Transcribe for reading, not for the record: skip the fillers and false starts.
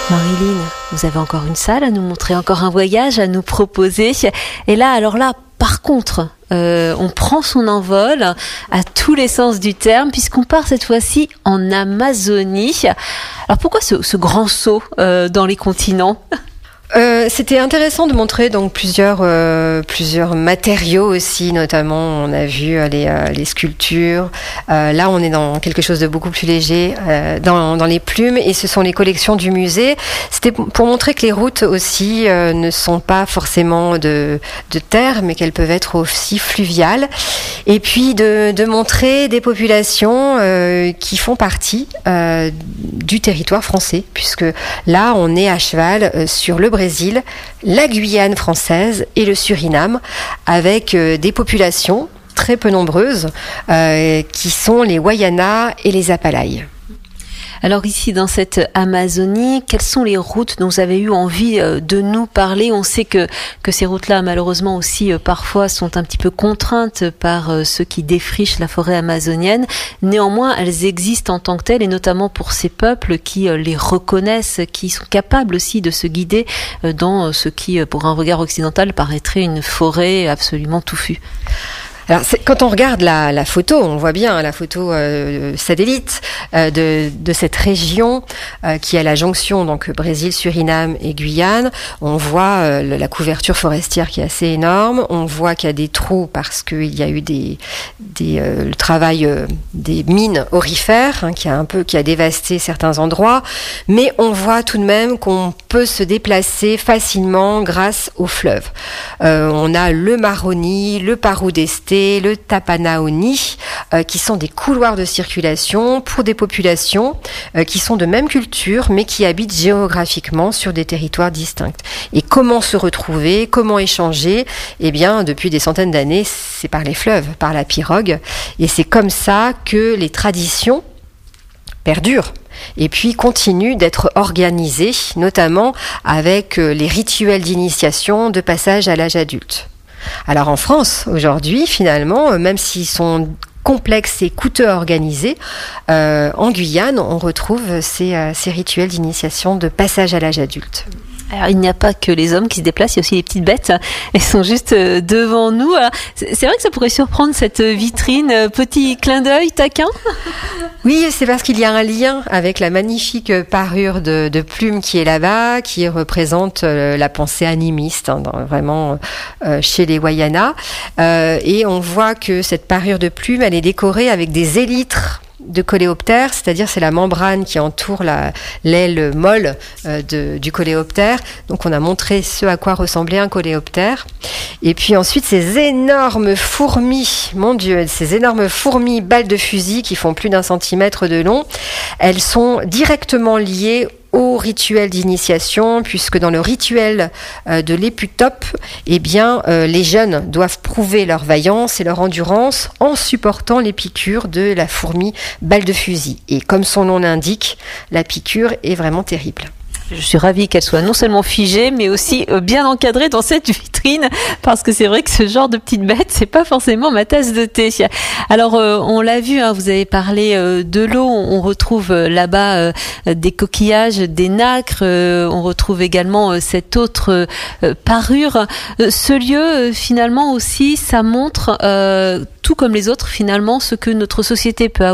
Marilyn, vous avez encore une salle à nous montrer, encore un voyage à nous proposer. Et là, par contre, on prend son envol à tous les sens du terme, puisqu'on part cette fois-ci en Amazonie. Alors pourquoi ce grand saut dans les continents ? C'était intéressant de montrer donc plusieurs matériaux aussi, notamment on a vu les sculptures. Là on est dans quelque chose de beaucoup plus léger, dans les plumes, et ce sont les collections du musée. C'était pour montrer que les routes aussi ne sont pas forcément de terre, mais qu'elles peuvent être aussi fluviales. Et puis de montrer des populations qui font partie du territoire français, puisque là on est à cheval sur le Brésil, la Guyane française et le Suriname, avec des populations très peu nombreuses qui sont les Wayanas et les Apalaïs. Alors ici, dans cette Amazonie, quelles sont les routes dont vous avez eu envie de nous parler ? On sait que ces routes-là, malheureusement aussi, parfois sont un petit peu contraintes par ceux qui défrichent la forêt amazonienne. Néanmoins, elles existent en tant que telles, et notamment pour ces peuples qui les reconnaissent, qui sont capables aussi de se guider dans ce qui, pour un regard occidental, paraîtrait une forêt absolument touffue. Alors, quand on regarde la photo, on voit bien la photo satellite de cette région qui est à la jonction donc Brésil, Suriname et Guyane. On voit la couverture forestière qui est assez énorme. On voit qu'il y a des trous parce qu'il y a eu le travail des mines aurifères qui a dévasté certains endroits. Mais on voit tout de même qu'on peut se déplacer facilement grâce aux fleuves. On a le Maroni, le Parou d'Este, le Tapanaoni, qui sont des couloirs de circulation pour des populations qui sont de même culture, mais qui habitent géographiquement sur des territoires distincts. Et comment se retrouver, comment échanger ? Eh bien, depuis des centaines d'années, c'est par les fleuves, par la pirogue. Et c'est comme ça que les traditions perdurent. Et puis continuent d'être organisées, notamment avec les rituels d'initiation, de passage à l'âge adulte. Alors en France, aujourd'hui, finalement, même s'ils sont complexes et coûteux à organiser, en Guyane, on retrouve ces rituels d'initiation de passage à l'âge adulte. Alors, il n'y a pas que les hommes qui se déplacent, il y a aussi les petites bêtes. Elles sont juste devant nous. Alors, c'est vrai que ça pourrait surprendre cette vitrine. Petit clin d'œil, taquin. Oui, c'est parce qu'il y a un lien avec la magnifique parure de plumes qui est là-bas, qui représente la pensée animiste, vraiment chez les Wayanas. Et on voit que cette parure de plumes, elle est décorée avec des élytres de coléoptère, c'est-à-dire c'est la membrane qui entoure l'aile molle du coléoptère. Donc on a montré ce à quoi ressemblait un coléoptère. Et puis ensuite ces énormes fourmis, mon Dieu, ces énormes fourmis balles de fusil qui font plus d'1 centimètre de long, elles sont directement liées au rituel d'initiation, puisque dans le rituel de l'éputope, eh bien, les jeunes doivent prouver leur vaillance et leur endurance en supportant les piqûres de la fourmi balle de fusil. Et comme son nom l'indique, la piqûre est vraiment terrible. Je suis ravie qu'elle soit non seulement figée, mais aussi bien encadrée dans cette vitrine, parce que c'est vrai que ce genre de petite bête, c'est pas forcément ma tasse de thé. Alors, on l'a vu, vous avez parlé de l'eau, on retrouve là-bas des coquillages, des nacres, on retrouve également cette autre parure. Ce lieu, finalement aussi, ça montre, tout comme les autres, finalement, ce que notre société peut avoir